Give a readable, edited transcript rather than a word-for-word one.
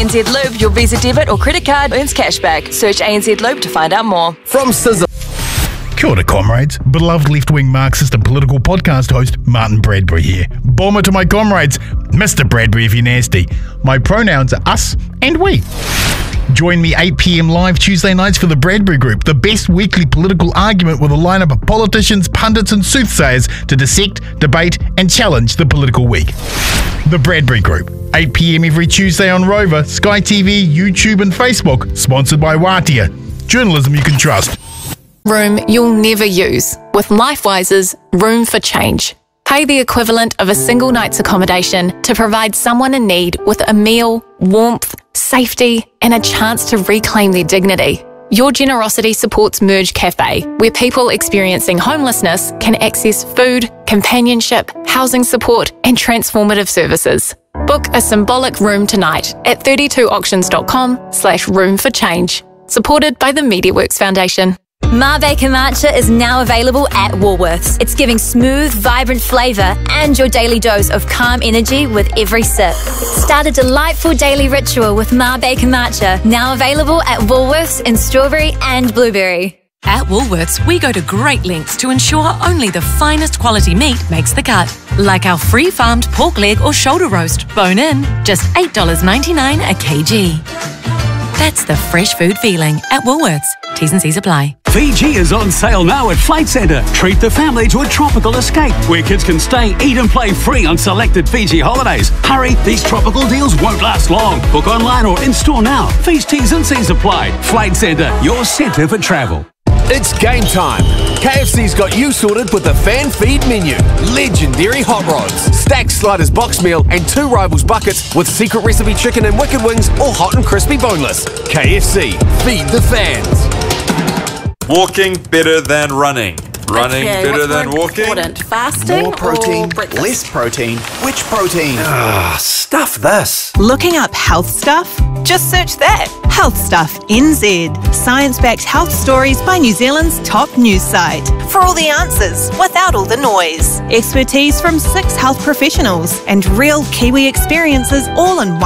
ANZ Loop, your Visa debit or credit card earns cashback. Search ANZ Loop to find out more. From Scissor. Kia ora, comrades. Beloved left-wing Marxist and political podcast host Martin Bradbury here. Bomber to my comrades, Mr. Bradbury if you're nasty. My pronouns are us and we. Join me 8 p.m. live Tuesday nights for the Bradbury Group, the best weekly political argument with a lineup of politicians, pundits and soothsayers to dissect, debate and challenge the political week. The Bradbury Group, 8 p.m. every Tuesday on Rover, Sky TV, YouTube and Facebook, sponsored by Watia. Journalism you can trust. Room you'll never use with LifeWise's Room for Change. Pay the equivalent of a single night's accommodation to provide someone in need with a meal, warmth, safety, and a chance to reclaim their dignity. Your generosity supports Merge Cafe, where people experiencing homelessness can access food, companionship, housing support, and transformative services. Book a symbolic room tonight at 32auctions.com/room for change. Supported by the MediaWorks Foundation. Mabe Kombucha is now available at Woolworths. It's giving smooth, vibrant flavour and your daily dose of calm energy with every sip. Start a delightful daily ritual with Mabe Kombucha, now available at Woolworths in strawberry and blueberry. At Woolworths, we go to great lengths to ensure only the finest quality meat makes the cut. Like our free-farmed pork leg or shoulder roast, bone in, just $8.99 a kg. That's the fresh food feeling at Woolworths. T's and C's apply. Fiji is on sale now at Flight Centre. Treat the family to a tropical escape where kids can stay, eat and play free on selected Fiji holidays. Hurry, these tropical deals won't last long. Book online or in-store now. Fees, T's and C's apply. Flight Centre, your centre for travel. It's game time. KFC's got you sorted with the fan feed menu. Legendary hot rods, stacked sliders box meal and 2 Rivals buckets with secret recipe chicken and wicked wings, all hot and crispy boneless. KFC, feed the fans. Walking better than running. Running better than walking. Important? Fasting More protein, or breakfast? less protein. Which protein? Stuff this. Looking up health stuff? Just search that. Health Stuff NZ. Science-backed health stories by New Zealand's top news site. For all the answers, without all the noise. Expertise from 6 health professionals and real Kiwi experiences all in one